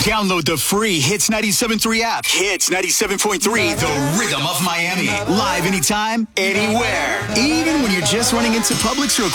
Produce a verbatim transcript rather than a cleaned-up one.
Download the free Hits ninety-seven point three app. Hits ninety-seven point three, the rhythm of Miami. Live anytime, anywhere. Even when you're just running into Publix real quick.